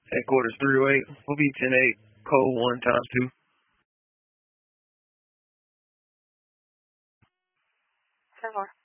Headquarters 308. We'll be 10-8, code 1 times 2. 10-4.